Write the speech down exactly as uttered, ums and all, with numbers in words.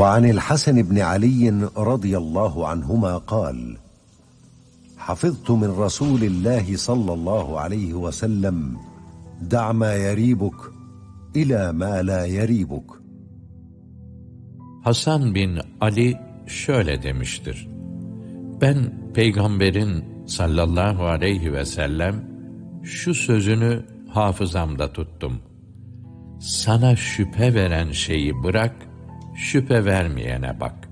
وعن الحسن بن علي رضي الله عنهما قال: حفظت من رسول الله صلى الله عليه وسلم: دع ما يريبك إلى ما لا يريبك. Hasan bin Ali şöyle demiştir: Ben Peygamberin sallallahu aleyhi ve sellem şu sözünü hafızamda tuttum: Sana şüphe veren şeyi bırak, şüphe vermeyene bak.